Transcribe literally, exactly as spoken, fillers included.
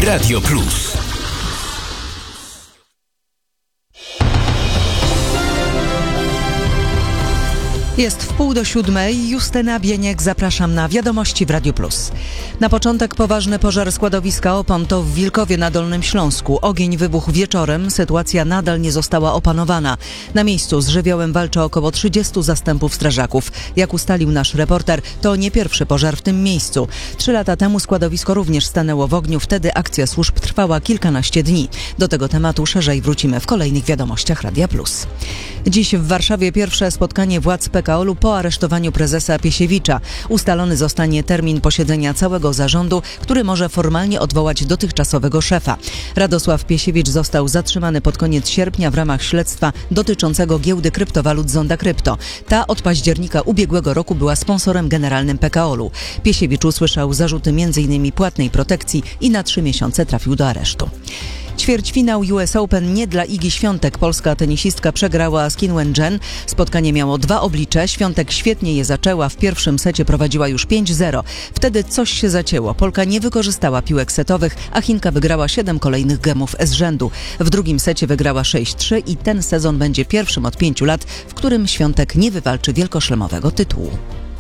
Radio Plus. Jest wpół do siódmej. Justyna Bieniek, zapraszam na Wiadomości w Radio Plus. Na początek poważny pożar składowiska opon to w Wilkowie na Dolnym Śląsku. Ogień wybuchł wieczorem, sytuacja nadal nie została opanowana. Na miejscu z żywiołem walczy około trzydziestu zastępów strażaków. Jak ustalił nasz reporter, to nie pierwszy pożar w tym miejscu. Trzy lata temu składowisko również stanęło w ogniu, wtedy akcja służb trwała kilkanaście dni. Do tego tematu szerzej wrócimy w kolejnych Wiadomościach Radia Plus. Dziś w Warszawie pierwsze spotkanie władz P K O L-u po aresztowaniu prezesa Piesiewicza. Ustalony zostanie termin posiedzenia całego zarządu, który może formalnie odwołać dotychczasowego szefa. Radosław Piesiewicz został zatrzymany pod koniec sierpnia w ramach śledztwa dotyczącego giełdy kryptowalut Zonda Krypto. Ta od października ubiegłego roku była sponsorem generalnym P K O L-u. Piesiewicz usłyszał zarzuty m in płatnej protekcji i na trzy miesiące trafił do aresztu. Ćwierćfinał U S Open nie dla Igi Świątek. Polska tenisistka przegrała z Qin Wenchen. Spotkanie miało dwa oblicze. Świątek świetnie je zaczęła. W pierwszym secie prowadziła już pięć zero. Wtedy coś się zacięło. Polka nie wykorzystała piłek setowych, a Chinka wygrała siedem kolejnych gemów z rzędu. W drugim secie wygrała sześć trzy i ten sezon będzie pierwszym od pięciu lat, w którym Świątek nie wywalczy wielkoszlemowego tytułu.